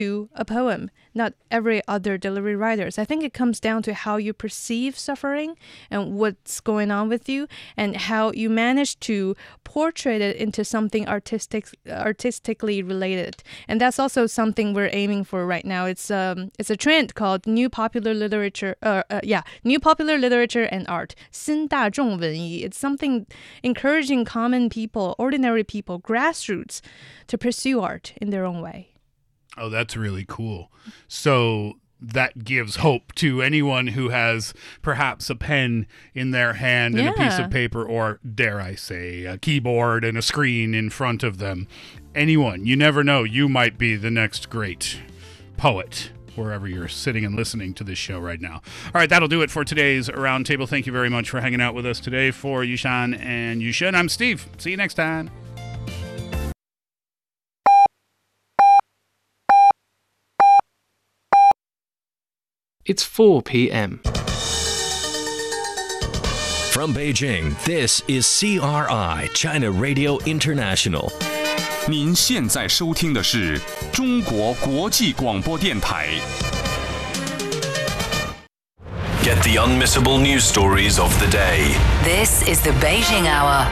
to a poem, not every other delivery writers. I think it comes down to how you perceive suffering and what's going on with you, and how you manage to portray it into something artistically related. And that's also something we're aiming for right now. It's a trend called New Popular Literature and Art, 新大众文艺. It's something encouraging common people, ordinary people, grassroots, to pursue art in their own way. Oh, that's really cool. So that gives hope to anyone who has perhaps a pen in their hand and a piece of paper, or dare I say, a keyboard and a screen in front of them. Anyone, you never know, you might be the next great poet, wherever you're sitting and listening to this show right now. All right, that'll do it for today's Roundtable. Thank you very much for hanging out with us today. For Yushan and Yushen, I'm Steve. See you next time. It's 4 p.m. From Beijing, this is CRI, China Radio International. 您现在收听的是中国国际广播电台。 Get the unmissable news stories of the day. This is the Beijing Hour.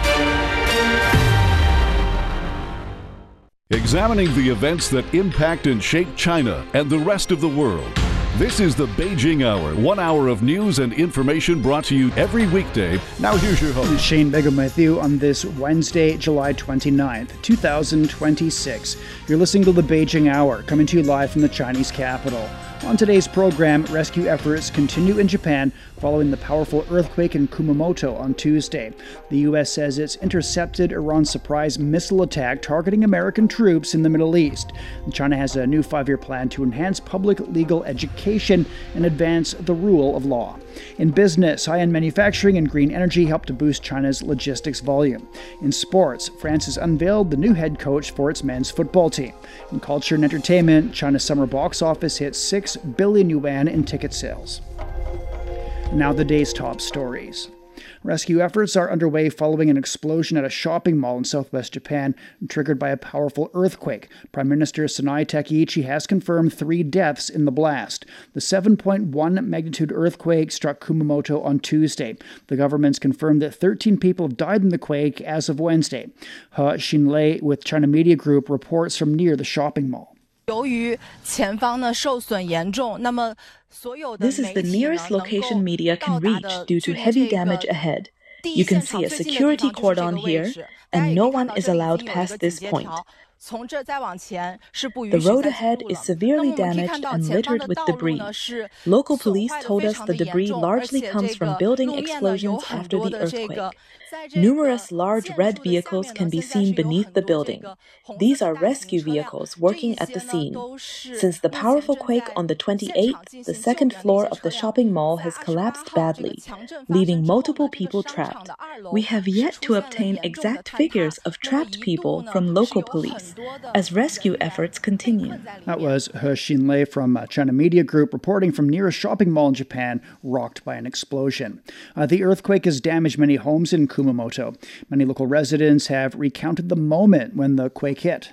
Examining the events that impact and shape China and the rest of the world. This is the Beijing Hour, 1 hour of news and information brought to you every weekday. Now here's your host. Shane Begum with you on this Wednesday, July 29th, 2026. You're listening to the Beijing Hour, coming to you live from the Chinese capital. On today's program, rescue efforts continue in Japan following the powerful earthquake in Kumamoto on Tuesday. The U.S. says it's intercepted Iran's surprise missile attack targeting American troops in the Middle East. China has a new 5-year plan to enhance public legal education and advance the rule of law. In business, high-end manufacturing and green energy help to boost China's logistics volume. In sports, France has unveiled the new head coach for its men's football team. In culture and entertainment, China's summer box office hit 6 billion yuan in ticket sales. Now the day's top stories. Rescue efforts are underway following an explosion at a shopping mall in southwest Japan, triggered by a powerful earthquake. Prime Minister Sanae Takaichi has confirmed 3 deaths in the blast. The 7.1 magnitude earthquake struck Kumamoto on Tuesday. The government's confirmed that 13 people have died in the quake as of Wednesday. He Xinlei with China Media Group reports from near the shopping mall. This is the nearest location media can reach due to heavy damage ahead. You can see a security cordon here, and no one is allowed past this point. The road ahead is severely damaged and littered with debris. Local police told us the debris largely comes from building explosions after the earthquake. Numerous large red vehicles can be seen beneath the building. These are rescue vehicles working at the scene. Since the powerful quake on the 28th, the second floor of the shopping mall has collapsed badly, leaving multiple people trapped. We have yet to obtain exact figures of trapped people from local police, as rescue efforts continue. That was He Xinlei from China Media Group reporting from near a shopping mall in Japan rocked by an explosion. The earthquake has damaged many homes in Kumamoto. Many local residents have recounted the moment when the quake hit.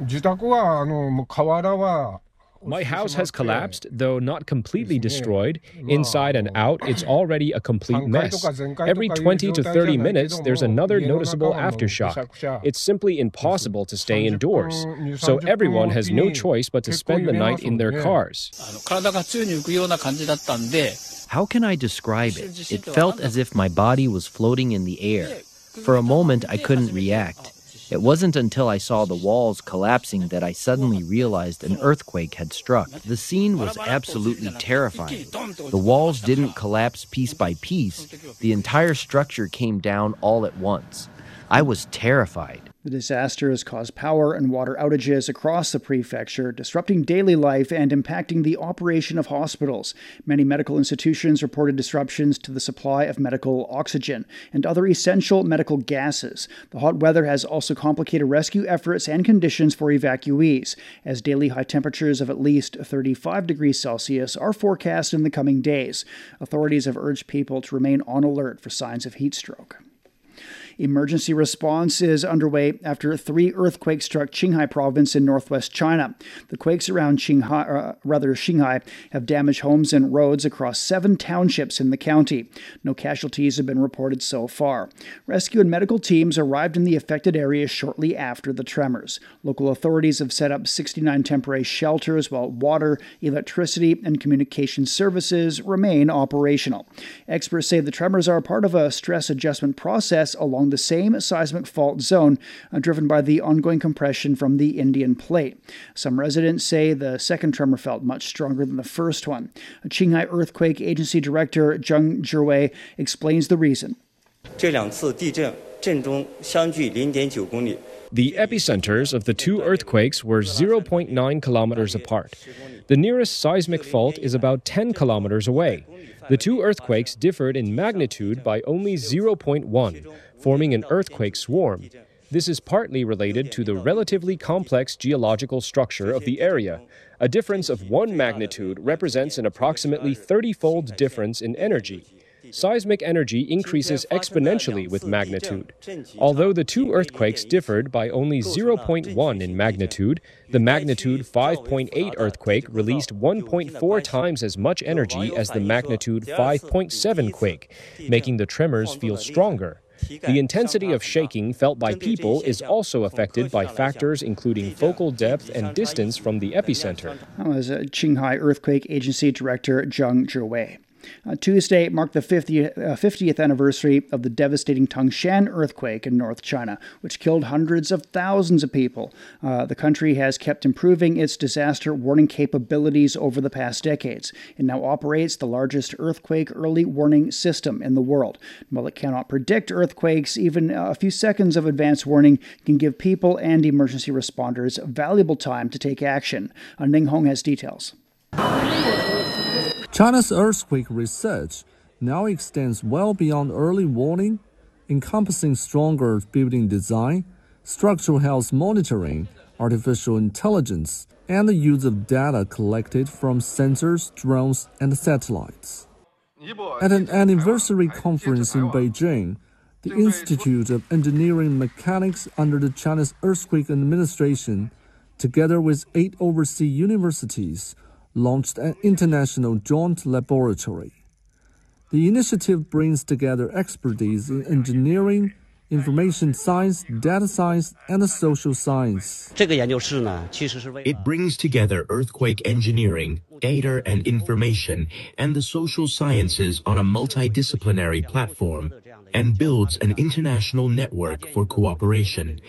My house has collapsed, though not completely destroyed. Inside and out, it's already a complete mess. Every 20 to 30 minutes, there's another noticeable aftershock. It's simply impossible to stay indoors. So everyone has no choice but to spend the night in their cars. How can I describe it? It felt as if my body was floating in the air. For a moment, I couldn't react. It wasn't until I saw the walls collapsing that I suddenly realized an earthquake had struck. The scene was absolutely terrifying. The walls didn't collapse piece by piece. The entire structure came down all at once. I was terrified. The disaster has caused power and water outages across the prefecture, disrupting daily life and impacting the operation of hospitals. Many medical institutions reported disruptions to the supply of medical oxygen and other essential medical gases. The hot weather has also complicated rescue efforts and conditions for evacuees, as daily high temperatures of at least 35 degrees Celsius are forecast in the coming days. Authorities have urged people to remain on alert for signs of heat stroke. Emergency response is underway after 3 earthquakes struck Qinghai province in northwest China. The quakes around Xinghai have damaged homes and roads across 7 townships in the county. No casualties have been reported so far. Rescue and medical teams arrived in the affected areas shortly after the tremors. Local authorities have set up 69 temporary shelters while water, electricity, and communication services remain operational. Experts say the tremors are part of a stress adjustment process along the same seismic fault zone driven by the ongoing compression from the Indian plate. Some residents say the second tremor felt much stronger than the first one. Qinghai Earthquake Agency Director Zheng Zhiwei explains the reason. The epicenters of the 2 earthquakes were 0.9 kilometers apart. The nearest seismic fault is about 10 kilometers away. The 2 earthquakes differed in magnitude by only 0.1, forming an earthquake swarm. This is partly related to the relatively complex geological structure of the area. A difference of 1 magnitude represents an approximately 30-fold difference in energy. Seismic energy increases exponentially with magnitude. Although the 2 earthquakes differed by only 0.1 in magnitude, the magnitude 5.8 earthquake released 1.4 times as much energy as the magnitude 5.7 quake, making the tremors feel stronger. The intensity of shaking felt by people is also affected by factors including focal depth and distance from the epicenter. That was Qinghai Earthquake Agency Director Zheng Zhiwei. Tuesday marked the 50th anniversary of the devastating Tangshan earthquake in North China, which killed hundreds of thousands of people. The country has kept improving its disaster warning capabilities over the past decades. It now operates the largest earthquake early warning system in the world. While it cannot predict earthquakes, even a few seconds of advance warning can give people and emergency responders valuable time to take action. Ning Hong has details. China's earthquake research now extends well beyond early warning, encompassing stronger building design, structural health monitoring, artificial intelligence, and the use of data collected from sensors, drones, and satellites. At an anniversary conference in Beijing, the Institute of Engineering Mechanics under the Chinese Earthquake Administration, together with 8 overseas universities, launched an international joint laboratory. The initiative brings together expertise in engineering, information science, data science, and social science. It brings together earthquake engineering, data and information, and the social sciences on a multidisciplinary platform and builds an international network for cooperation.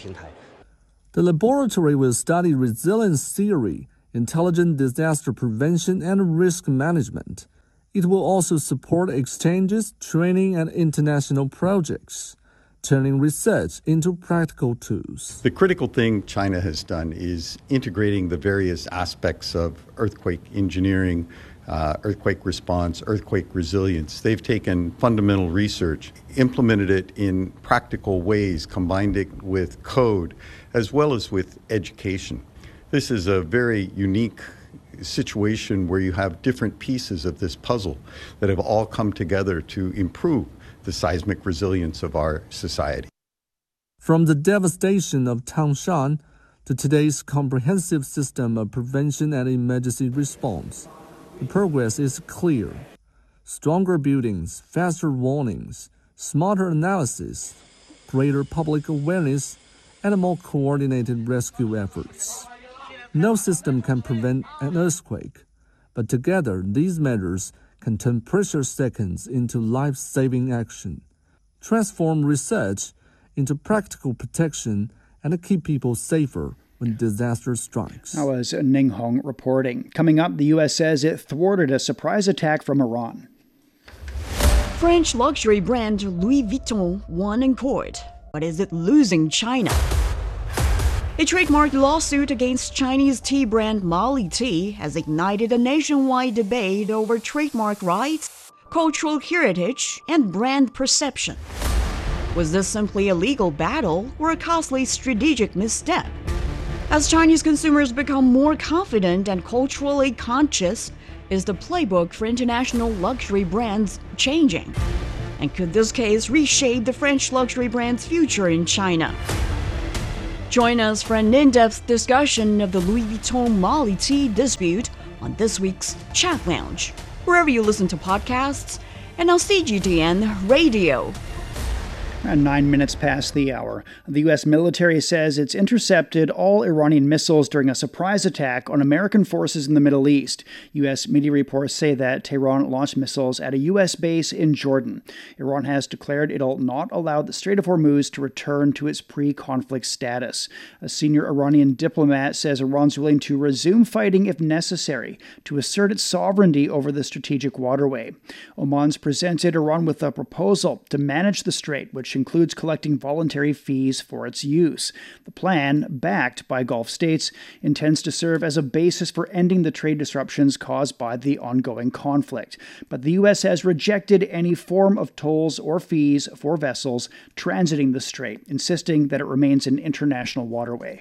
The laboratory will study resilience theory, intelligent disaster prevention, and risk management. It will also support exchanges, training, and international projects, turning research into practical tools. The critical thing China has done is integrating the various aspects of earthquake engineering, earthquake response, earthquake resilience. They've taken fundamental research, implemented it in practical ways, combined it with code, as well as with education. This is a very unique situation where you have different pieces of this puzzle that have all come together to improve the seismic resilience of our society. From the devastation of Tangshan to today's comprehensive system of prevention and emergency response, the progress is clear. Stronger buildings, faster warnings, smarter analysis, greater public awareness, and more coordinated rescue efforts. No system can prevent an earthquake, but together these measures can turn precious seconds into life-saving action, transform research into practical protection, and keep people safer when disaster strikes. That was Ning Hong reporting. Coming up, the U.S. says it thwarted a surprise attack from Iran. French luxury brand Louis Vuitton won in court, but is it losing China? A trademark lawsuit against Chinese tea brand Mali Tea has ignited a nationwide debate over trademark rights, cultural heritage, and brand perception. Was this simply a legal battle or a costly strategic misstep? As Chinese consumers become more confident and culturally conscious, is the playbook for international luxury brands changing? And could this case reshape the French luxury brand's future in China? Join us for an in-depth discussion of the Louis Vuitton Mali T dispute on this week's Chat Lounge, wherever you listen to podcasts, and on CGTN Radio. 9 minutes past the hour. The U.S. military says it's intercepted all Iranian missiles during a surprise attack on American forces in the Middle East. U.S. media reports say that Tehran launched missiles at a U.S. base in Jordan. Iran has declared it'll not allow the Strait of Hormuz to return to its pre-conflict status. A senior Iranian diplomat says Iran's willing to resume fighting if necessary to assert its sovereignty over the strategic waterway. Oman's presented Iran with a proposal to manage the strait, which includes collecting voluntary fees for its use. The plan, backed by Gulf states, intends to serve as a basis for ending the trade disruptions caused by the ongoing conflict. But the U.S. has rejected any form of tolls or fees for vessels transiting the strait, insisting that it remains an international waterway.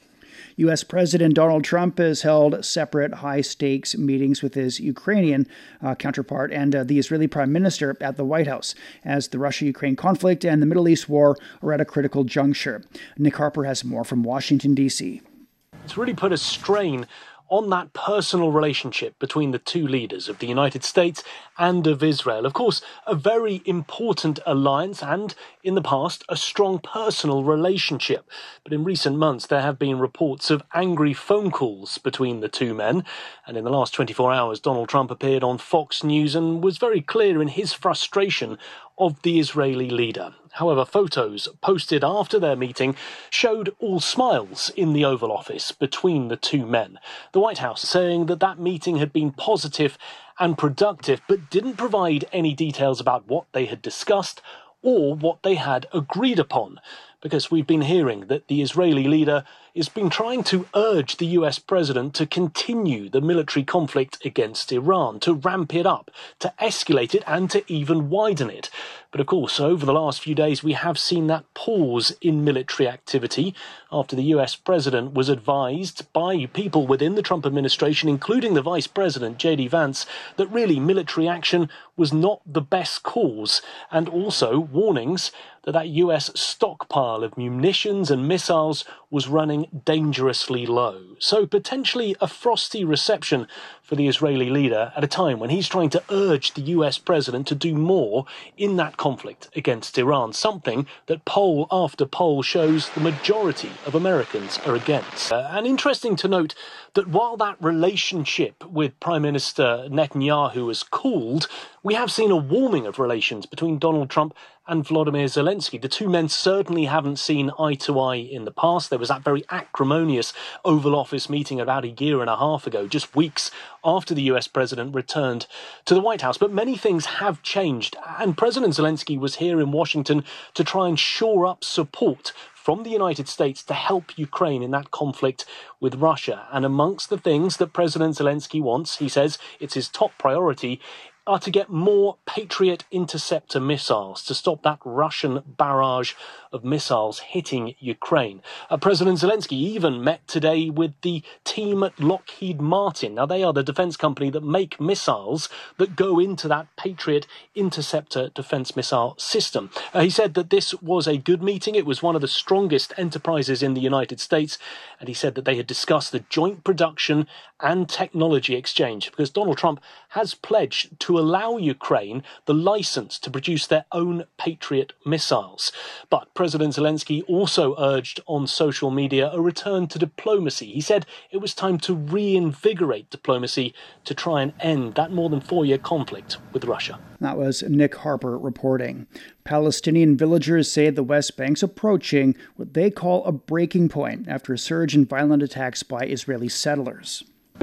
U.S. President Donald Trump has held separate high-stakes meetings with his Ukrainian counterpart and the Israeli Prime Minister at the White House as the Russia-Ukraine conflict and the Middle East war are at a critical juncture. Nick Harper has more from Washington, D.C. It's really put a strain on that personal relationship between the two leaders of the United States and of Israel. Of course, a very important alliance and, in the past, a strong personal relationship. But in recent months, there have been reports of angry phone calls between the two men. And in the last 24 hours, Donald Trump appeared on Fox News and was very clear in his frustration of the Israeli leader. However, photos posted after their meeting showed all smiles in the Oval Office between the two men. The White House saying that that meeting had been positive and productive, but didn't provide any details about what they had discussed or what they had agreed upon, because we've been hearing that the Israeli leader has been trying to urge the US president to continue the military conflict against Iran, to ramp it up, to escalate it, and to even widen it. But of course, over the last few days, we have seen that pause in military activity after the US president was advised by people within the Trump administration, including the Vice President, J.D. Vance, that really military action was not the best cause, and also warnings that US stockpile of munitions and missiles was running dangerously low. So potentially a frosty reception for the Israeli leader at a time when he's trying to urge the US president to do more in that conflict against Iran, something that poll after poll shows the majority of Americans are against. And interesting to note that while that relationship with Prime Minister Netanyahu has cooled, we have seen a warming of relations between Donald Trump and Volodymyr Zelensky. The two men certainly haven't seen eye to eye in the past. There was that very acrimonious Oval Office meeting about a year and a half ago, just weeks after the US president returned to the White House. But many things have changed, and President Zelensky was here in Washington to try and shore up support from the United States to help Ukraine in that conflict with Russia. And amongst the things that President Zelensky wants, he says it's his top priority, are to get more Patriot interceptor missiles to stop that Russian barrage of missiles hitting Ukraine. President Zelensky even met today with the team at Lockheed Martin. Now, they are the defense company that make missiles that go into that Patriot interceptor defense missile system. He said that this was a good meeting. It was one of the strongest enterprises in the United States. And he said that they had discussed the joint production and technology exchange, because Donald Trump has pledged to allow Ukraine the license to produce their own Patriot missiles. But President Zelensky also urged on social media a return to diplomacy. He said it was time to reinvigorate diplomacy to try and end that more than 4-year conflict with Russia. That was Nick Harper reporting. Palestinian villagers say the West Bank's approaching what they call a breaking point after a surge in violent attacks by Israeli settlers.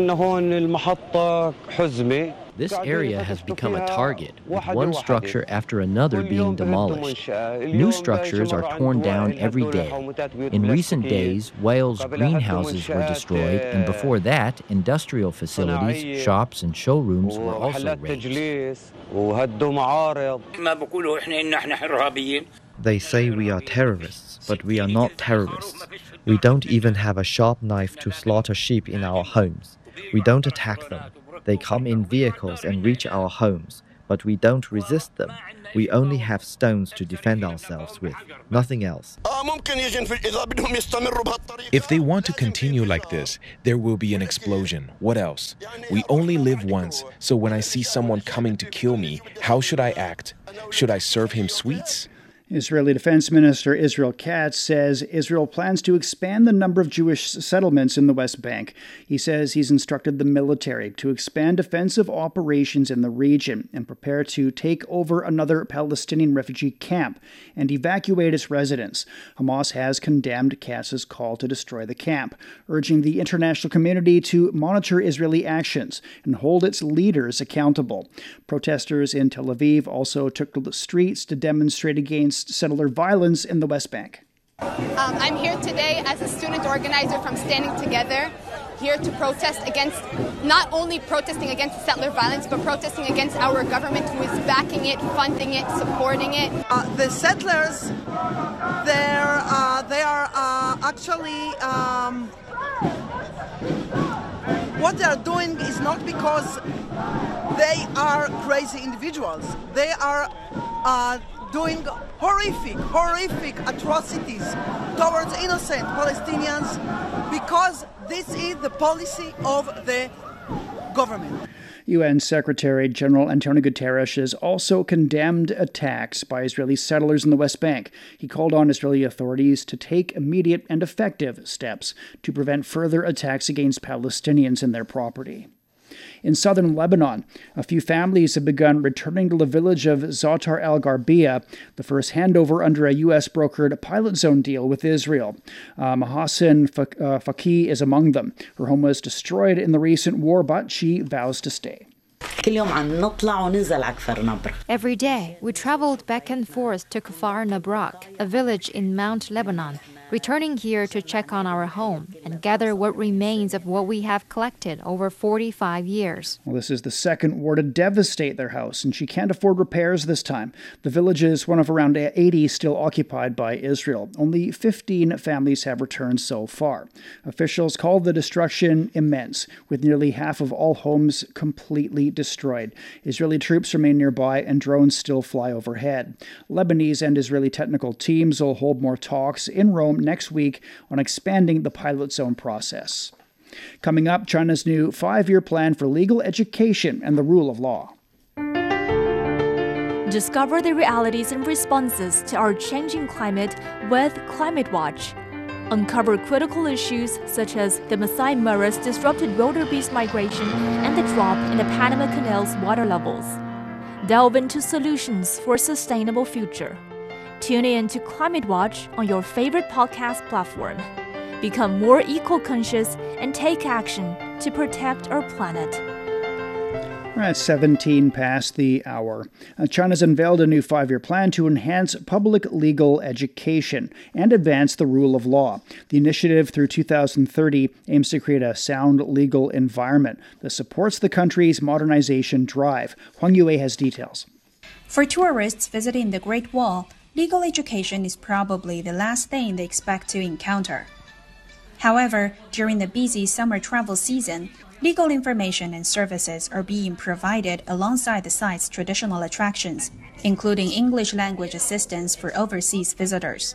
This area has become a target, with one structure after another being demolished. New structures are torn down every day. In recent days, Wales greenhouses were destroyed, and before that, industrial facilities, shops, and showrooms were also razed. They say we are terrorists, but we are not terrorists. We don't even have a sharp knife to slaughter sheep in our homes. We don't attack them. They come in vehicles and reach our homes. but we don't resist them. We only have stones to defend ourselves with, nothing else. If they want to continue like this, there will be an explosion. What else? We only live once, so when I see someone coming to kill me, how should I act? Should I serve him sweets? Israeli Defense Minister Israel Katz says Israel plans to expand the number of Jewish settlements in the West Bank. He says he's instructed the military to expand defensive operations in the region and prepare to take over another Palestinian refugee camp and evacuate its residents. Hamas has condemned Katz's call to destroy the camp, urging the international community to monitor Israeli actions and hold its leaders accountable. Protesters in Tel Aviv also took to the streets to demonstrate against settler violence in the West Bank. I'm here today as a student organizer from Standing Together, here to protest against, not only protesting against settler violence, but protesting against our government who is backing it, funding it, supporting it. The settlers, they are actually, what they are doing is not because they are crazy individuals. They are doing horrific atrocities towards innocent Palestinians because this is the policy of the government. UN Secretary General Antonio Guterres has also condemned attacks by Israeli settlers in the West Bank. He called on Israeli authorities to take immediate and effective steps to prevent further attacks against Palestinians and their property. In southern Lebanon, a few families have begun returning to the village of Zatar al-Gharbia, the first handover under a U.S.-brokered pilot zone deal with Israel. Mahassan Faki is among them. Her home was destroyed in the recent war, but she vows to stay. Every day, we traveled back and forth to Kfar Nabrak, a village in Mount Lebanon, returning here to check on our home and gather what remains of what we have collected over 45 years. Well, this is the second war to devastate their house, and she can't afford repairs this time. The village is one of around 80 still occupied by Israel. Only 15 families have returned so far. Officials call the destruction immense, with nearly half of all homes completely destroyed. Israeli troops remain nearby, and drones still fly overhead. Lebanese and Israeli technical teams will hold more talks in Rome next week on expanding the pilot zone process. Coming up, China's new 5-year plan for legal education and the rule of law. Discover the realities and responses to our changing climate with Climate Watch. Uncover critical issues such as the Masai Mara's disrupted wildebeest migration and the drop in the Panama Canal's water levels. Delve into solutions for a sustainable future. Tune in to Climate Watch on your favorite podcast platform. Become more eco-conscious and take action to protect our planet. We're at 17 past the hour. China's unveiled a new 5-year plan to enhance public legal education and advance the rule of law. The initiative through 2030 aims to create a sound legal environment that supports the country's modernization drive. Huang Yue has details. For tourists visiting the Great Wall, legal education is probably the last thing they expect to encounter. However, during the busy summer travel season, legal information and services are being provided alongside the site's traditional attractions, including English language assistance for overseas visitors.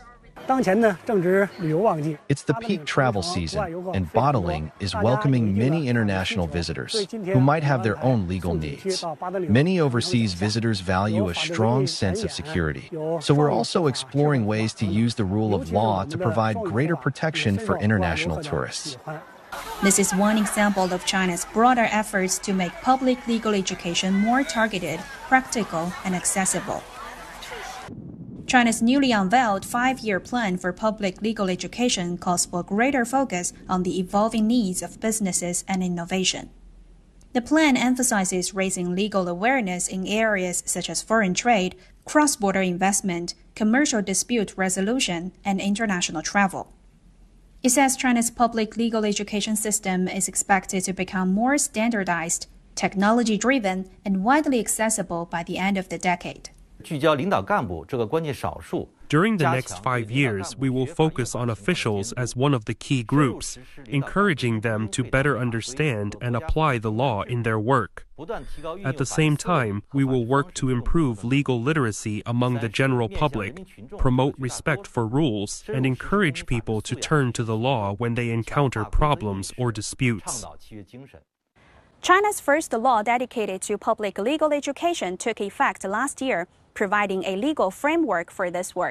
It's the peak travel season, and Bottling is welcoming many international visitors who might have their own legal needs. Many overseas visitors value a strong sense of security, so we're also exploring ways to use the rule of law to provide greater protection for international tourists. This is one example of China's broader efforts to make public legal education more targeted, practical, and accessible. China's newly unveiled 5-year plan for public legal education calls for greater focus on the evolving needs of businesses and innovation. The plan emphasizes raising legal awareness in areas such as foreign trade, cross-border investment, commercial dispute resolution, and international travel. It says China's public legal education system is expected to become more standardized, technology-driven, and widely accessible by the end of the decade. During the next 5 years, we will focus on officials as one of the key groups, encouraging them to better understand and apply the law in their work. At the same time, we will work to improve legal literacy among the general public, promote respect for rules, and encourage people to turn to the law when they encounter problems or disputes. China's first law dedicated to public legal education took effect last year, providing a legal framework for this work.